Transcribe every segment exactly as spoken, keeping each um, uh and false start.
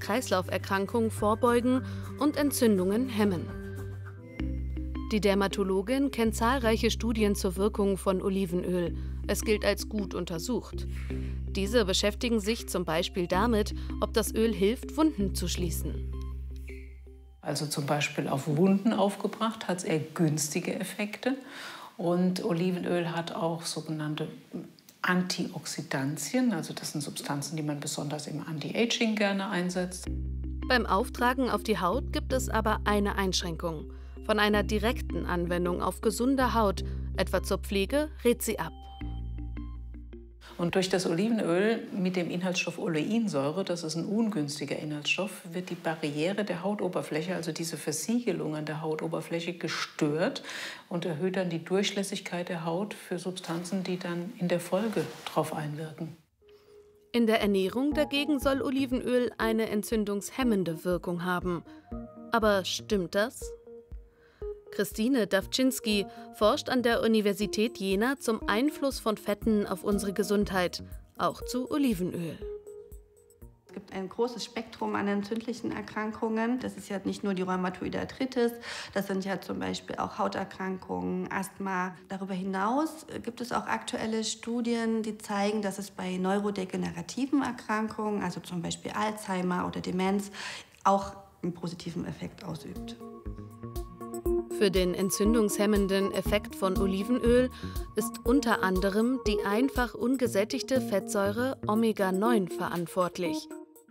Herz-Kreislauf-Erkrankungen vorbeugen und Entzündungen hemmen. Die Dermatologin kennt zahlreiche Studien zur Wirkung von Olivenöl. Es gilt als gut untersucht. Diese beschäftigen sich zum Beispiel damit, ob das Öl hilft, Wunden zu schließen. Also zum Beispiel auf Wunden aufgebracht hat es eher günstige Effekte. Und Olivenöl hat auch sogenannte Antioxidantien. Also das sind Substanzen, die man besonders im Anti-Aging gerne einsetzt. Beim Auftragen auf die Haut gibt es aber eine Einschränkung. Von einer direkten Anwendung auf gesunder Haut, etwa zur Pflege, rät sie ab. Und durch das Olivenöl mit dem Inhaltsstoff Oleinsäure, das ist ein ungünstiger Inhaltsstoff, wird die Barriere der Hautoberfläche, also diese Versiegelung an der Hautoberfläche, gestört und erhöht dann die Durchlässigkeit der Haut für Substanzen, die dann in der Folge darauf einwirken. In der Ernährung dagegen soll Olivenöl eine entzündungshemmende Wirkung haben. Aber stimmt das? Christine Dawczynski forscht an der Universität Jena zum Einfluss von Fetten auf unsere Gesundheit, auch zu Olivenöl. Es gibt ein großes Spektrum an entzündlichen Erkrankungen. Das ist ja nicht nur die rheumatoide Arthritis, das sind ja zum Beispiel auch Hauterkrankungen, Asthma. Darüber hinaus gibt es auch aktuelle Studien, die zeigen, dass es bei neurodegenerativen Erkrankungen, also zum Beispiel Alzheimer oder Demenz, auch einen positiven Effekt ausübt. Für den entzündungshemmenden Effekt von Olivenöl ist unter anderem die einfach ungesättigte Fettsäure Omega neun verantwortlich.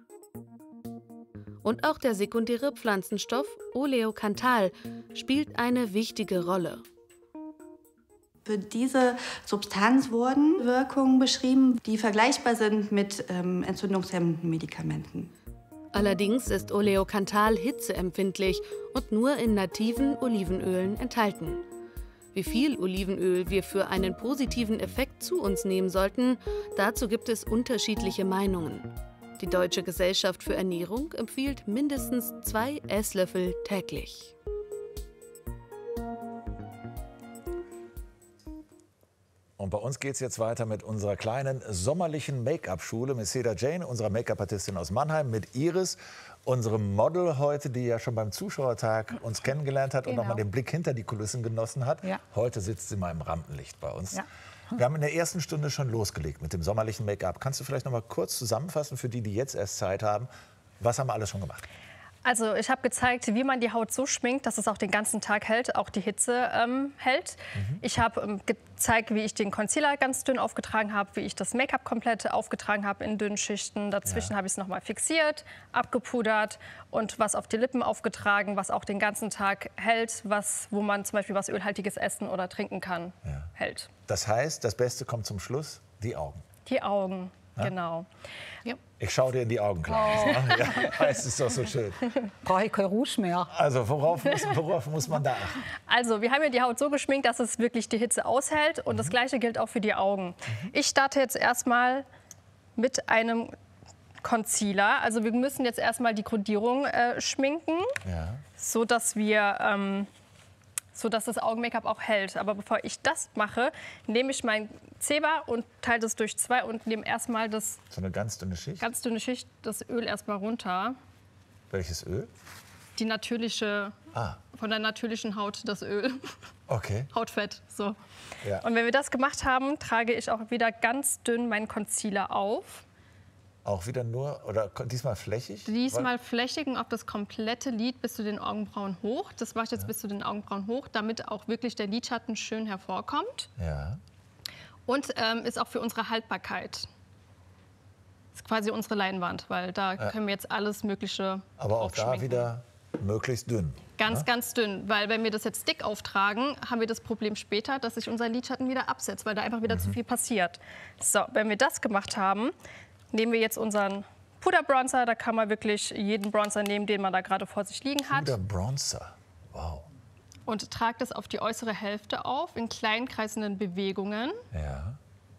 Und auch der sekundäre Pflanzenstoff Oleokanthal spielt eine wichtige Rolle. Für diese Substanz wurden Wirkungen beschrieben, die vergleichbar sind mit ähm, entzündungshemmenden Medikamenten. Allerdings ist Oleokanthal hitzeempfindlich und nur in nativen Olivenölen enthalten. Wie viel Olivenöl wir für einen positiven Effekt zu uns nehmen sollten, dazu gibt es unterschiedliche Meinungen. Die Deutsche Gesellschaft für Ernährung empfiehlt mindestens zwei Esslöffel täglich. Und bei uns geht es jetzt weiter mit unserer kleinen sommerlichen Make-up-Schule mit Seda Jane, unserer Make-up-Artistin aus Mannheim, mit Iris, unserem Model heute, die ja schon beim Zuschauertag uns kennengelernt hat, genau, und nochmal den Blick hinter die Kulissen genossen hat. Ja. Heute sitzt sie mal im Rampenlicht bei uns. Ja. Wir haben in der ersten Stunde schon losgelegt mit dem sommerlichen Make-up. Kannst du vielleicht noch mal kurz zusammenfassen für die, die jetzt erst Zeit haben? Was haben wir alles schon gemacht? Also ich habe gezeigt, wie man die Haut so schminkt, dass es auch den ganzen Tag hält, auch die Hitze ähm, hält. Mhm. Ich habe ähm, gezeigt, wie ich den Concealer ganz dünn aufgetragen habe, wie ich das Make-up komplett aufgetragen habe in dünnen Schichten. Dazwischen ja. habe ich es noch mal fixiert, abgepudert und was auf die Lippen aufgetragen, was auch den ganzen Tag hält, was, wo man zum Beispiel was ölhaltiges essen oder trinken kann, ja. hält. Das heißt, das Beste kommt zum Schluss, die Augen. Die Augen, ja? Genau. Ja. Ich schaue dir in die Augen, Klaus. Ja. Ja, es ist doch so schön. Brauche ich kein Rouge mehr. Also worauf muss, worauf muss man da achten? Also wir haben ja die Haut so geschminkt, dass es wirklich die Hitze aushält. Und mhm. das Gleiche gilt auch für die Augen. Mhm. Ich starte jetzt erstmal mit einem Concealer. Also wir müssen jetzt erstmal die Grundierung äh, schminken, ja. so dass wir... Ähm, so dass das Augen-Make-up auch hält. Aber bevor ich das mache, nehme ich mein Zebra und teile das durch zwei und nehme erstmal das... So eine ganz dünne Schicht? Ganz dünne Schicht, das Öl erstmal runter. Welches Öl? Die natürliche, ah. von der natürlichen Haut das Öl. Okay. Hautfett, so. Ja. Und wenn wir das gemacht haben, trage ich auch wieder ganz dünn meinen Concealer auf. Auch wieder nur, oder diesmal flächig? Diesmal flächig und auf das komplette Lid bis zu den Augenbrauen hoch. Das mache ich jetzt ja. bis zu den Augenbrauen hoch, damit auch wirklich der Lidschatten schön hervorkommt. Ja. Und ähm, ist auch für unsere Haltbarkeit. Ist quasi unsere Leinwand, weil da ja. können wir jetzt alles Mögliche Aber auch da wieder möglichst dünn. Ganz, ja? ganz dünn, weil wenn wir das jetzt dick auftragen, haben wir das Problem später, dass sich unser Lidschatten wieder absetzt, weil da einfach wieder mhm. zu viel passiert. So, wenn wir das gemacht haben, nehmen wir jetzt unseren Puderbronzer. Da kann man wirklich jeden Bronzer nehmen, den man da gerade vor sich liegen hat. Puderbronzer, wow. Und tragt es auf die äußere Hälfte auf, in kleinen kreisenden Bewegungen. Ja.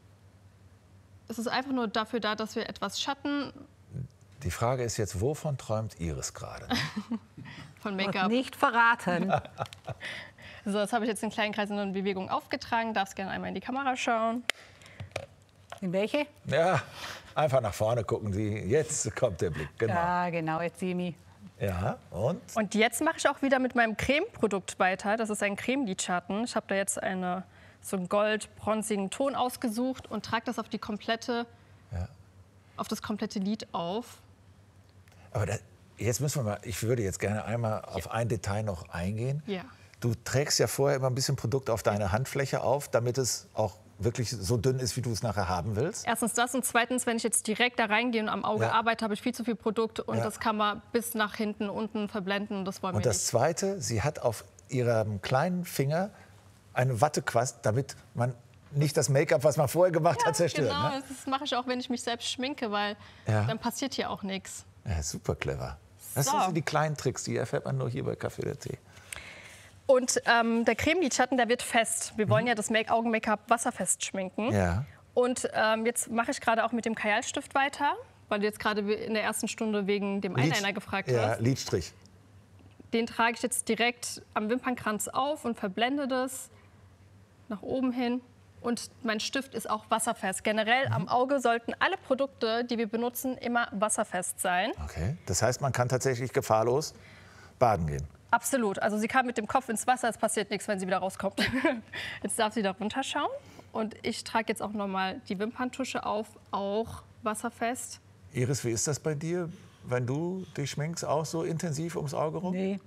Es ist einfach nur dafür da, dass wir etwas Schatten... Die Frage ist jetzt, wovon träumt Iris gerade? Von Make-up. Nicht verraten. So, das habe ich jetzt in kleinen kreisenden Bewegungen aufgetragen. Darfst gerne einmal in die Kamera schauen. In welche? Ja, Einfach nach vorne gucken, Sie. Jetzt kommt der Blick. Genau. Ja, genau, jetzt sehe ich mich. Ja, und? Und jetzt mache ich auch wieder mit meinem Creme-Produkt weiter. Das ist ein Cremelidschatten. Ich habe da jetzt eine, so einen gold-bronzigen Ton ausgesucht und trage das auf die komplette, Ja. auf das komplette Lid auf. Aber da, jetzt müssen wir mal, ich würde jetzt gerne einmal auf ein Detail noch eingehen. Ja. Du trägst ja vorher immer ein bisschen Produkt auf deine Handfläche auf, damit es auch wirklich so dünn ist, wie du es nachher haben willst. Erstens das und zweitens, wenn ich jetzt direkt da reingehe und am Auge Ja. arbeite, habe ich viel zu viel Produkt und Ja. das kann man bis nach hinten unten verblenden. Das wollen wir Und das nicht. Zweite, sie hat auf ihrem kleinen Finger eine Wattequast, damit man nicht das Make-up, was man vorher gemacht hat, zerstört. Genau, Ne? das mache ich auch, wenn ich mich selbst schminke, weil Ja. dann passiert hier auch nichts. Ja, super clever. Das So. sind so die kleinen Tricks, die erfährt man nur hier bei Café der Tee. Und ähm, der Cremelidschatten, der wird fest. Wir wollen ja das Make- Augen-Make-up wasserfest schminken. Ja. Und ähm, jetzt mache ich gerade auch mit dem Kajalstift weiter, weil du jetzt gerade in der ersten Stunde wegen dem Eyeliner gefragt ja, hast. Lidstrich. Den trage ich jetzt direkt am Wimpernkranz auf und verblende das nach oben hin. Und mein Stift ist auch wasserfest. Generell am Auge sollten alle Produkte, die wir benutzen, immer wasserfest sein. Okay. Das heißt, man kann tatsächlich gefahrlos baden gehen. Absolut. Also sie kam mit dem Kopf ins Wasser, es passiert nichts, wenn sie wieder rauskommt. Jetzt darf sie da runterschauen. Und ich trage jetzt auch noch mal die Wimperntusche auf, auch wasserfest. Iris, wie ist das bei dir, wenn du dich schminkst, auch so intensiv ums Auge rum? Nee.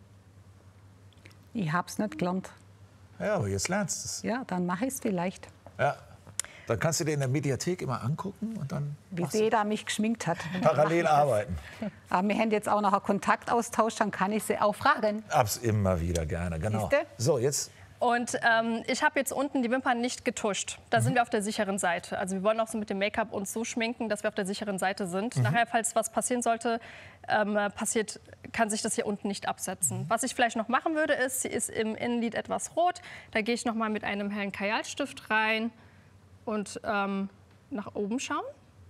Ich hab's nicht gelernt. Ja, aber jetzt lernst du es. Ja, dann mache ich es vielleicht. Ja. Dann kannst du dir in der Mediathek immer angucken und dann Wie machst du jeder mich geschminkt hat. parallel arbeiten. Aber wir haben jetzt auch noch einen Kontaktaustausch, dann kann ich sie auch fragen. Abs immer wieder gerne, genau. Siehste? So, jetzt Und ähm, ich habe jetzt unten die Wimpern nicht getuscht. Da sind wir auf der sicheren Seite. Also wir wollen auch so mit dem Make-up uns so schminken, dass wir auf der sicheren Seite sind. Nachher, falls was passieren sollte, ähm, passiert, kann sich das hier unten nicht absetzen. Was ich vielleicht noch machen würde, ist, sie ist im Innenlid etwas rot. Da gehe ich noch mal mit einem hellen Kajalstift rein und ähm, nach oben schauen.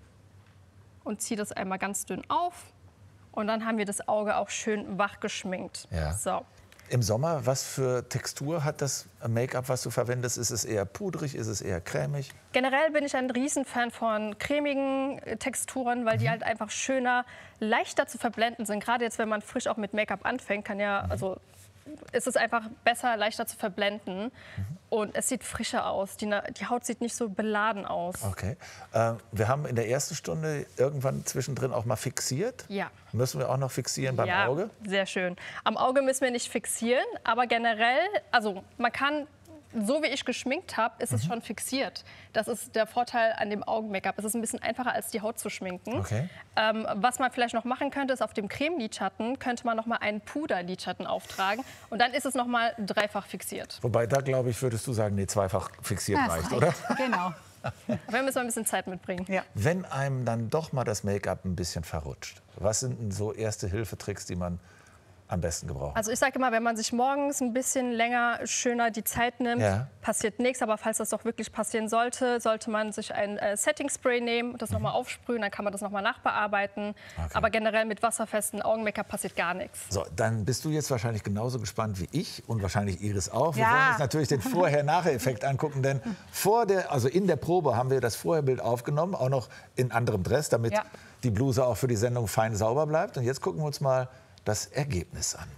Und ziehe das einmal ganz dünn auf. Und dann haben wir das Auge auch schön wach geschminkt. Ja. So. im Sommer, was für Textur hat das Make-up, was du verwendest? Ist es eher pudrig, ist es eher cremig? Generell bin ich ein Riesenfan von cremigen äh, Texturen, weil die halt einfach schöner, leichter zu verblenden sind. Gerade jetzt, wenn man frisch auch mit Make-up anfängt, kann ja, also ist es einfach besser, leichter zu verblenden. Mhm. Und es sieht frischer aus. Die, die Haut sieht nicht so beladen aus. Okay. Äh, wir haben in der ersten Stunde irgendwann zwischendrin auch mal fixiert. Ja. Müssen wir auch noch fixieren beim ja, Auge? Sehr schön. Am Auge müssen wir nicht fixieren, aber generell, also man kann, so wie ich geschminkt habe, ist es schon fixiert. Das ist der Vorteil an dem Augen-Make-up. Es ist ein bisschen einfacher, als die Haut zu schminken. Okay. Ähm, was man vielleicht noch machen könnte, ist auf dem Creme-Lidschatten könnte man noch mal einen Puder-Lidschatten auftragen und dann ist es noch mal dreifach fixiert. Wobei, da glaube ich, würdest du sagen, nee, zweifach fixiert Ja, reicht, reicht. oder? Genau. Wir müssen ein bisschen Zeit mitbringen. Ja. Wenn einem dann doch mal das Make-up ein bisschen verrutscht, was sind denn so erste Hilfetricks, die man am besten gebrauchen? Also ich sage immer, wenn man sich morgens ein bisschen länger, schöner die Zeit nimmt, Ja. passiert nichts. Aber falls das doch wirklich passieren sollte, sollte man sich ein äh, Setting-Spray nehmen, das noch mal aufsprühen, dann kann man das noch mal nachbearbeiten. Okay. Aber generell mit wasserfesten Augen-Make-up passiert gar nichts. So, dann bist du jetzt wahrscheinlich genauso gespannt wie ich und wahrscheinlich Iris auch. Wir Ja. wollen uns natürlich den Vorher-Nachher-Effekt angucken, denn vor der, also in der Probe haben wir das Vorherbild aufgenommen, auch noch in anderem Dress, damit Ja. die Bluse auch für die Sendung fein sauber bleibt. Und jetzt gucken wir uns mal das Ergebnis an.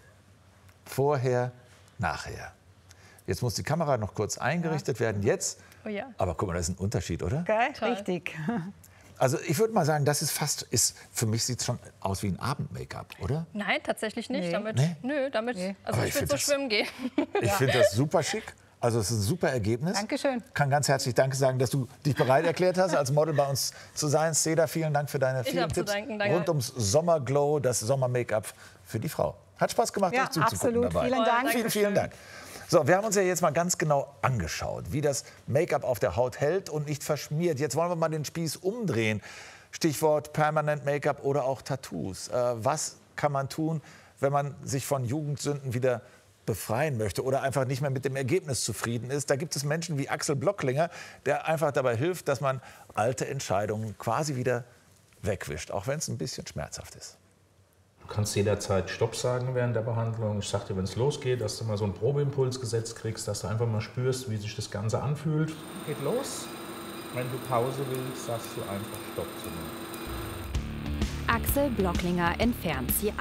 Vorher, nachher. Jetzt muss die Kamera noch kurz eingerichtet werden. Jetzt, Oh ja. aber guck mal, das ist ein Unterschied, oder? Gell? Toll. Richtig. Also ich würde mal sagen, das ist fast, ist, für mich sieht es schon aus wie ein Abend-Make-up, oder? Nein, tatsächlich nicht. Nee. Damit, Nee? Nö, damit, Nee. also Aber ich ich würde so find das- schwimmen gehen. Ich finde das super schick. Also es ist ein super Ergebnis. Dankeschön. Kann ganz herzlich Danke sagen, dass du dich bereit erklärt hast, als Model bei uns zu sein. Seda, vielen Dank für deine vielen hab zu Tipps danken, danke. rund ums Sommerglow, das Sommer-Make-up für die Frau. Hat Spaß gemacht, Ja, euch zuzugucken absolut. dabei. Vielen Dank. Vielen, vielen Dank. So, wir haben uns ja jetzt mal ganz genau angeschaut, wie das Make-up auf der Haut hält und nicht verschmiert. Jetzt wollen wir mal den Spieß umdrehen. Stichwort Permanent Make-up oder auch Tattoos. Äh, was kann man tun, wenn man sich von Jugendsünden wieder befreien möchte oder einfach nicht mehr mit dem Ergebnis zufrieden ist? Da gibt es Menschen wie Axel Blocklinger, der einfach dabei hilft, dass man alte Entscheidungen quasi wieder wegwischt, auch wenn es ein bisschen schmerzhaft ist. Du kannst jederzeit Stopp sagen während der Behandlung. Ich sag dir, wenn es losgeht, dass du mal so einen Probeimpuls gesetzt kriegst, dass du einfach mal spürst, wie sich das Ganze anfühlt. Geht los. Wenn du Pause willst, sagst du einfach Stopp zu mir. Axel Blocklinger entfernt sie ab.